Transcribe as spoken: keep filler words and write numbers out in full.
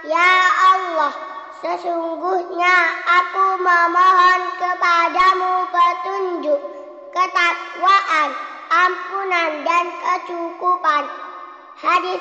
Ya Allah, sesungguhnya aku memohon kepadamu petunjuk, ketakwaan, ampunan, dan kecukupan. Hadis